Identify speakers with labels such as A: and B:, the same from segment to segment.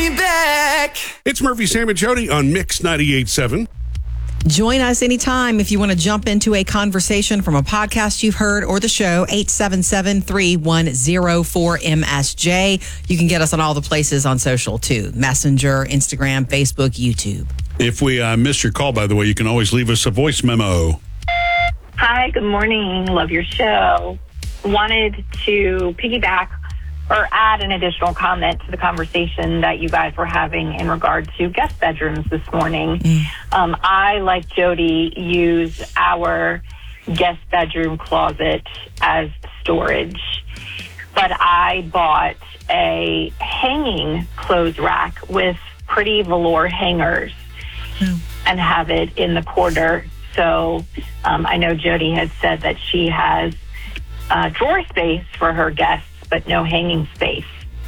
A: me back.
B: It's Murphy, Sam, and Jody on Mix 98.7.
C: Join us anytime if you want to jump into a conversation from a podcast you've heard or the show, 877-310-4MSJ. You can get us on all the places on social, too. Messenger, Instagram, Facebook, YouTube.
B: If we missed your call, by the way, you can always leave us a voice memo.
D: Hi, good morning. Love your show. Wanted to piggyback or add an additional comment to the conversation that you guys were having in regard to guest bedrooms this morning. I, like Jody, use our guest bedroom closet as storage, but I bought a hanging clothes rack with pretty velour hangers and have it in the corner. So I know Jody has said that she has drawer space for her guests, but no hanging space.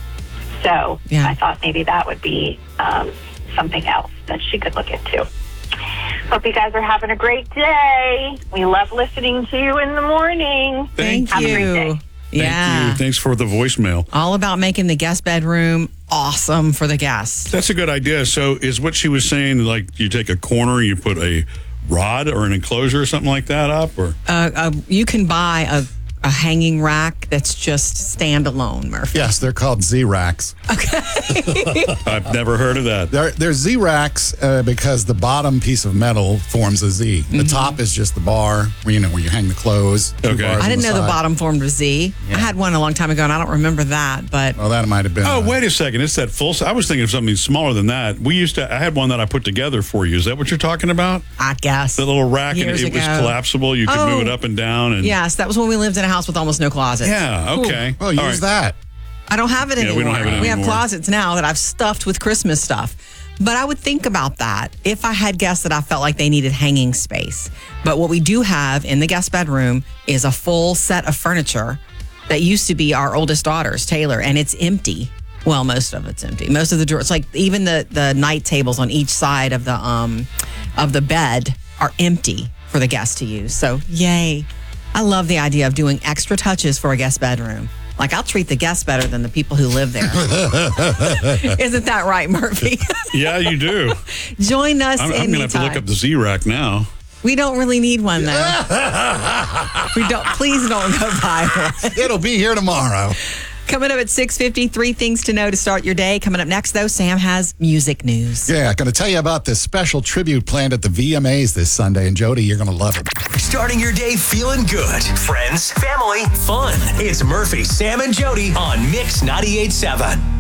D: So I thought maybe that would be something else that she could look into. Hope you guys are having a great day. We love listening to you in the morning.
C: Thank
D: Have
C: you.
D: a great day.
C: Yeah.
B: Thank you. Thanks for the voicemail.
C: All about making the guest bedroom awesome for the guests.
B: That's a good idea. So is what she was saying, like you take a corner and you put a rod or an enclosure or something like that up? Or
C: You can buy a hanging rack that's just standalone, Murphy.
E: Yes, they're called Z-Racks.
B: I've never heard of that.
E: They're Z-Racks because the bottom piece of metal forms a Z. The top is just the bar, where you hang the clothes.
B: Okay.
C: I didn't know the bottom formed a Z. I had one a long time ago, and I don't remember that, but...
E: Well, that might have been...
B: Oh, wait a second. It's that full... I was thinking of something smaller than that. I had one that I put together for you. Is that what you're talking about?
C: I guess.
B: The little rack, and
C: Years
B: it was
C: ago.
B: collapsible. You could move it up and down. And
C: Yes, that was when we lived in a house with almost no closets.
B: Yeah, okay.
E: Well, use
B: All right.
E: that.
C: I don't have it
B: Yeah,
C: anymore.
B: we don't have it
C: We have
B: anymore.
C: closets now that I've stuffed with Christmas stuff. But I would think about that if I had guests that I felt like they needed hanging space. But what we do have in the guest bedroom is a full set of furniture that used to be our oldest daughter's, Taylor, and it's empty. Well, most of it's empty. Most of the drawers, like even the night tables on each side of the bed are empty for the guests to use. So, yay. I love the idea of doing extra touches for a guest bedroom. Like, I'll treat the guests better than the people who live there. Isn't that right, Murphy?
B: Yeah, you do.
C: Join us
B: I'm going to have to look up the Z-Rack now.
C: We don't really need one, though. Please don't go buy one.
E: It'll be here tomorrow.
C: Coming up at 6:50, 3 things to know to start your day. Coming up next, though, Sam has music news.
E: Yeah, going to tell you about this special tribute planned at the VMAs this Sunday. And Jody, you're going to love it.
A: Starting your day feeling good. Friends, family, fun. It's Murphy, Sam, and Jody on Mix 98.7.